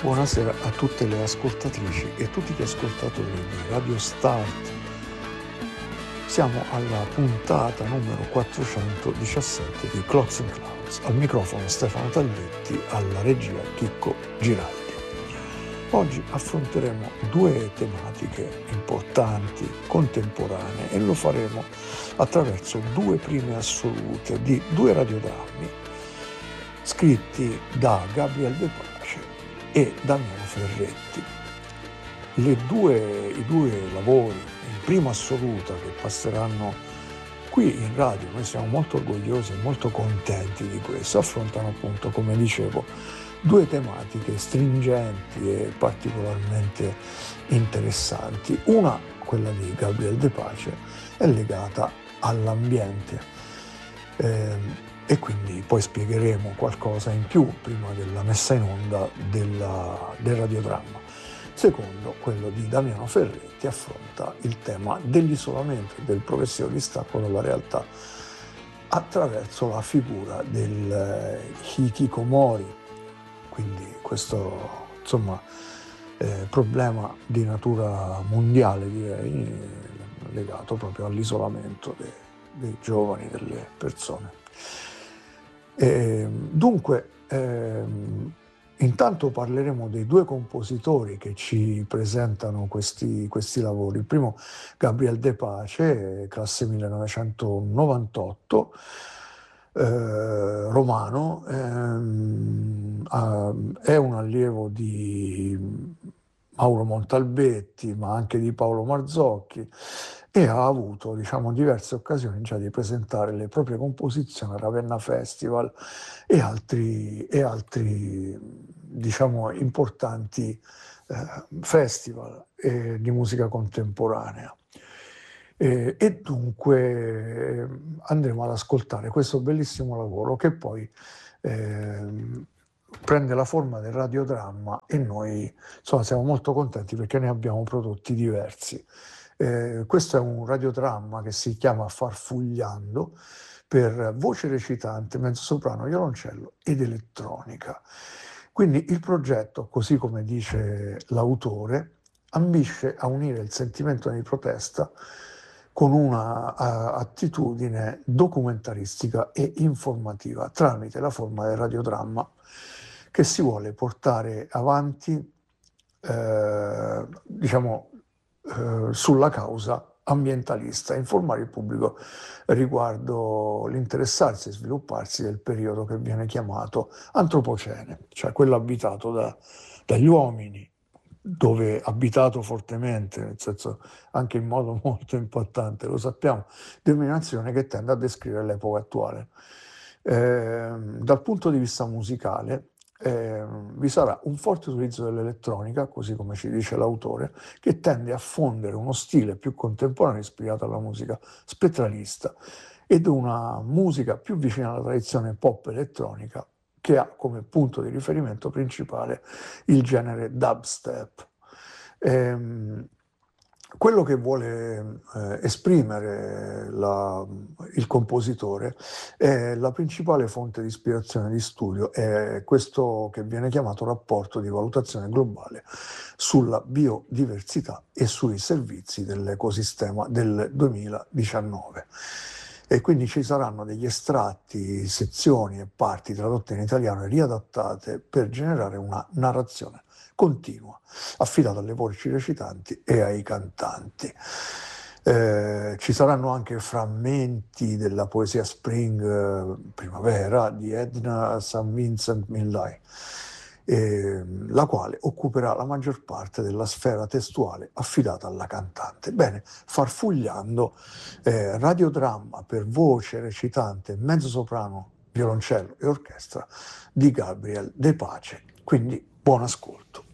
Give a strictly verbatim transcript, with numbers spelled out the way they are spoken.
Buonasera a tutte le ascoltatrici e tutti gli ascoltatori di Radio Start. Siamo alla puntata numero quattrocentodiciassette di Clocks and Clouds. Al microfono Stefano Taglietti, alla regia Chicco Giraldi. Oggi affronteremo due tematiche importanti, contemporanee, e lo faremo attraverso due prime assolute di due radiodrammi scritti da Gabriel De Pace e Damiano Ferretti. Le due, I due lavori in prima assoluta che passeranno qui in radio, noi siamo molto orgogliosi e molto contenti di questo, affrontano appunto, come dicevo, due tematiche stringenti e particolarmente interessanti. Una, quella di Gabriel De Pace, è legata all'ambiente eh, e quindi poi spiegheremo qualcosa in più prima della messa in onda della, del radiodramma. Secondo, quello di Damiano Ferretti, affronta il tema dell'isolamento e del progressivo distacco dalla realtà attraverso la figura del hikikomori, quindi questo insomma eh, problema di natura mondiale, direi, legato proprio all'isolamento dei, dei giovani, delle persone. E, dunque, ehm, intanto parleremo dei due compositori che ci presentano questi, questi lavori. Il primo, Gabriel De Pace, classe millenovecentonovantotto, eh, romano, ehm, ha, è un allievo di Mauro Montalbetti, ma anche di Paolo Marzocchi, e ha avuto, diciamo, diverse occasioni già di presentare le proprie composizioni a Ravenna Festival e altri, e altri diciamo, importanti eh, festival eh, di musica contemporanea. E, e dunque eh, andremo ad ascoltare questo bellissimo lavoro che poi eh, prende la forma del radiodramma, e noi insomma siamo molto contenti perché ne abbiamo prodotti diversi. Eh, questo è un radiodramma che si chiama Farfugliando, per voce recitante, mezzosoprano, violoncello ed elettronica. Quindi il progetto, così come dice l'autore, ambisce a unire il sentimento di protesta con una uh, attitudine documentaristica e informativa tramite la forma del radiodramma che si vuole portare avanti, eh, diciamo, eh, sulla causa ambientalista, informare il pubblico riguardo l'interessarsi e svilupparsi del periodo che viene chiamato antropocene, cioè quello abitato da, dagli uomini, dove abitato fortemente, nel senso anche in modo molto importante, lo sappiamo, denominazione che tende a descrivere l'epoca attuale. Eh, dal punto di vista musicale, Eh, vi sarà un forte utilizzo dell'elettronica, così come ci dice l'autore, che tende a fondere uno stile più contemporaneo ispirato alla musica spettralista ed una musica più vicina alla tradizione pop elettronica, che ha come punto di riferimento principale il genere dubstep. Ehm, Quello che vuole eh, esprimere la, il compositore è la principale fonte di ispirazione di studio, è questo che viene chiamato rapporto di valutazione globale sulla biodiversità e sui servizi dell'ecosistema del duemiladiciannove. E quindi ci saranno degli estratti, sezioni e parti tradotte in italiano e riadattate per generare una narrazione continua, affidata alle voci recitanti e ai cantanti. Eh, ci saranno anche frammenti della poesia Spring, eh, primavera, di Edna Saint Vincent Millay, eh, la quale occuperà la maggior parte della sfera testuale affidata alla cantante. Bene, Farfugliando, eh, radiodramma per voce recitante, mezzosoprano, violoncello e orchestra di Gabriel De Pace. Quindi buon ascolto.